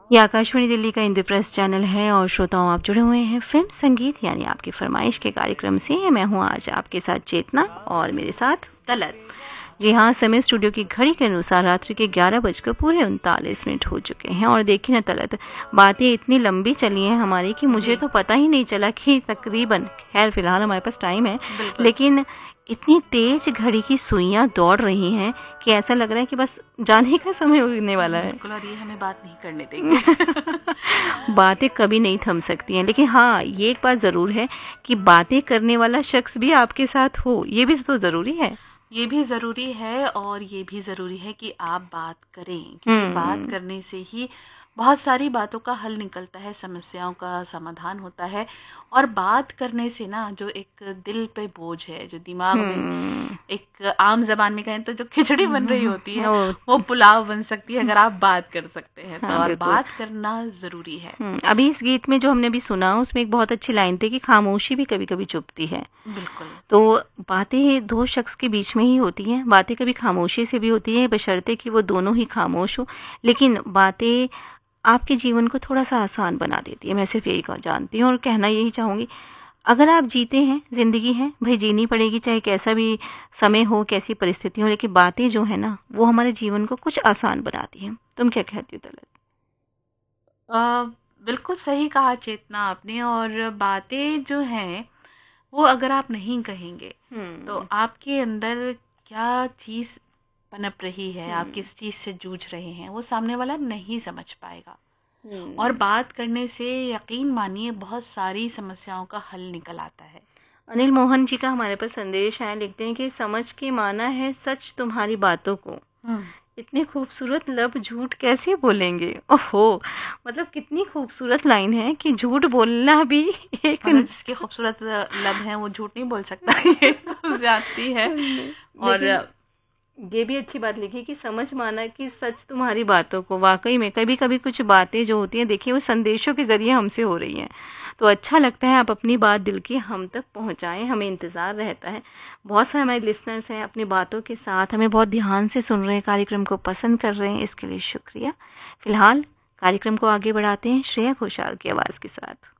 ये आकाशवाणी दिल्ली का इंद्रप्रस्थ चैनल है और श्रोताओं आप जुड़े हुए हैं फिल्म संगीत यानी आपकी फरमाइश के कार्यक्रम से। मैं हूं आज आपके साथ चेतना और मेरे साथ तलत। जी हाँ, समय स्टूडियो की घड़ी के अनुसार रात्रि के 11:39 हो चुके हैं। और देखिए ना तलत, बातें इतनी लंबी चली हैं हमारी कि मुझे तो पता ही नहीं चला कि तकरीबन, खैर फिलहाल हमारे पास टाइम है, लेकिन इतनी तेज घड़ी की सुइयां दौड़ रही हैं कि ऐसा लग रहा है कि बस जाने का समय होने वाला है। बिल्कुल, और ये हमें बात नहीं करने देंगे। बातें कभी नहीं थम सकती हैं, लेकिन हाँ, ये एक बात ज़रूर है कि बातें करने वाला शख्स भी आपके साथ हो, ये भी तो ज़रूरी है। ये भी ज़रूरी है और ये भी ज़रूरी है कि आप बात करें, क्योंकि बात करने से ही बहुत सारी बातों का हल निकलता है, समस्याओं का समाधान होता है। और बात करने से ना जो एक दिल पे बोझ है, जो दिमाग में एक आम जबान में कहें तो जो खिचड़ी बन रही होती है वो पुलाव बन सकती है अगर आप बात कर सकते हैं। तो और बात करना ज़रूरी है। अभी इस गीत में जो हमने भी सुना उसमें एक बहुत अच्छी लाइन थी कि खामोशी भी कभी कभी चुभती है। बिल्कुल। तो बातें दो शख्स के बीच में ही होती हैं, बातें कभी खामोशी से भी होती हैं, बशर्ते कि वो दोनों ही खामोश हो। लेकिन बातें आपके जीवन को थोड़ा सा आसान बना देती है, मैं सिर्फ यही जानती हूँ और कहना यही चाहूँगी। अगर आप जीते हैं, ज़िंदगी है भाई, जीनी पड़ेगी, चाहे कैसा भी समय हो, कैसी परिस्थिति हो, लेकिन बातें जो है ना वो हमारे जीवन को कुछ आसान बनाती हैं। तुम क्या कहती हो तलत? बिल्कुल सही कहा चेतना आपने। और बातें जो हैं वो अगर आप नहीं कहेंगे तो आपके अंदर क्या चीज़ पनप रही है, आप किस चीज़ से जूझ रहे हैं, वो सामने वाला नहीं समझ पाएगा। और बात करने से यकीन मानिए बहुत सारी समस्याओं का हल निकल आता है। अनिल मोहन जी का हमारे पास संदेश है, लिखते हैं कि समझ के माना है सच तुम्हारी बातों को, इतनी खूबसूरत लब झूठ कैसे बोलेंगे। ओहो, मतलब कितनी खूबसूरत लाइन है कि झूठ बोलना भी एक, जिसके खूबसूरत लब है वो झूठ नहीं बोल सकता, ये तो जाती है। और ये भी अच्छी बात लिखी कि समझ माना कि सच तुम्हारी बातों को। वाकई में कभी कभी कुछ बातें जो होती हैं, देखिए वो संदेशों के ज़रिए हमसे हो रही हैं, तो अच्छा लगता है आप अपनी बात दिल की हम तक पहुंचाएं, हमें इंतज़ार रहता है। बहुत सारे हमारे लिसनर्स हैं अपनी बातों के साथ हमें बहुत ध्यान से सुन रहे हैं, कार्यक्रम को पसंद कर रहे हैं, इसके लिए शुक्रिया। फ़िलहाल कार्यक्रम को आगे बढ़ाते हैं श्रेया घोषाल की आवाज़ के साथ।